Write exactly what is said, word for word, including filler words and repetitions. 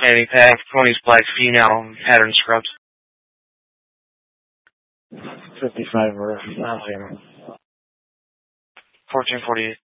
Fanny pack, ponies black female, pattern scrubs. fifty-five or nothing. fourteen forty-eight.